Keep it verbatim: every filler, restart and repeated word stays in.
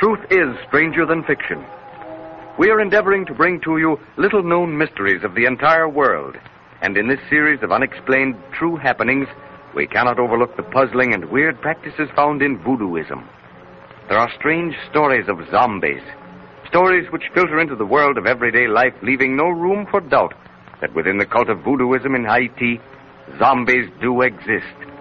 truth is stranger than fiction. We are endeavoring to bring to you little-known mysteries of the entire world. And in this series of unexplained true happenings, we cannot overlook the puzzling and weird practices found in voodooism. There are strange stories of zombies, stories which filter into the world of everyday life, leaving no room for doubt that within the cult of voodooism in Haiti, zombies do exist.